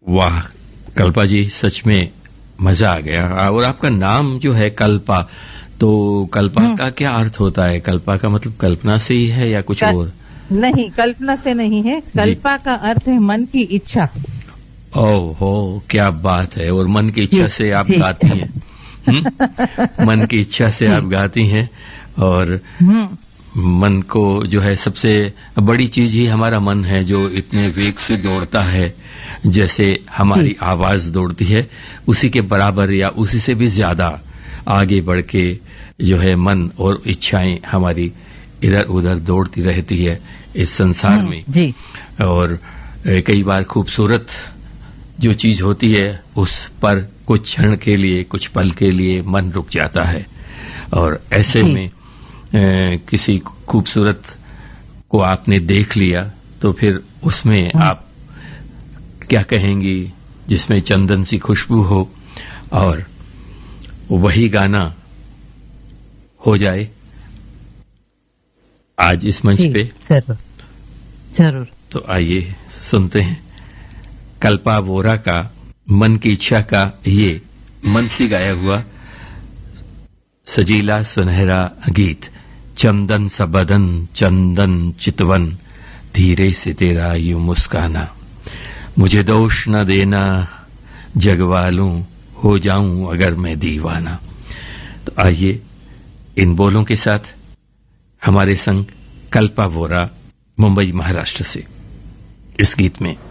वाह कल्पा जी, सच में मजा आ गया। और आपका नाम जो है कल्पा, तो कल्पा का क्या अर्थ होता है? कल्पा का मतलब कल्पना से ही है या कुछ और? नहीं, कल्पना से नहीं है। कल्पा का अर्थ है मन की इच्छा। ओहो, क्या बात है। और मन की इच्छा से आप गाती हैं। मन की इच्छा से आप गाती हैं। और मन को जो है, सबसे बड़ी चीज ही हमारा मन है, जो इतने वेग से दौड़ता है, जैसे हमारी आवाज दौड़ती है, उसी के बराबर या उसी से भी ज्यादा आगे बढ़ के जो है मन और इच्छाएं हमारी इधर उधर दौड़ती रहती है इस संसार में। जी। और कई बार खूबसूरत जो चीज होती है, उस पर कुछ क्षण के लिए, कुछ पल के लिए मन रुक जाता है। और ऐसे में किसी खूबसूरत को आपने देख लिया, तो फिर उसमें आप क्या कहेंगी, जिसमें चंदन सी खुशबू हो और वही गाना हो जाए आज इस मंच पे? जरूर जरूर। तो आइए सुनते हैं कल्पा वोरा का मन की इच्छा का ये मन से गाया हुआ सजीला सुनहरा गीत। चंदन सा बदन चंदन चितवन, धीरे से तेरा यूं मुस्काना, मुझे दोष न देना जगवालूं, हो जाऊं अगर मैं दीवाना। तो आइए इन बोलों के साथ हमारे संग कल्पा वोरा मुंबई महाराष्ट्र से इस गीत में